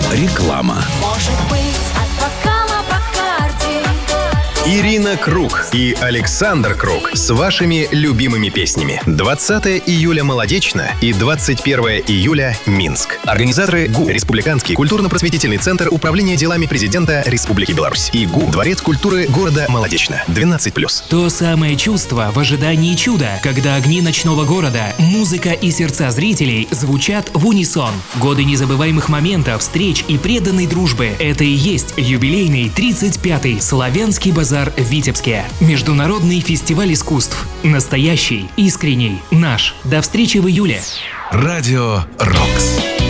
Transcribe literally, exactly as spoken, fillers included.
Реклама. Может быть, от бокала Бакарди. Ирина Круг и Александр Круг с вашими любимыми песнями. двадцатого июля Молодечно и двадцать первого июля Минск. Организаторы ГУ, Республиканский культурно-просветительный центр Управления делами президента Республики Беларусь и ГУ, Дворец культуры города Молодечно. двенадцать плюс. То самое чувство в ожидании чуда, когда огни ночного города, музыка и сердца зрителей звучат в унисон. Годы незабываемых моментов, встреч и преданной дружбы. Это и есть юбилейный тридцать пятый Славянский базар в Витебске. Международный фестиваль искусств. Настоящий, искренний, наш. До встречи в июле. Радио «Рокс».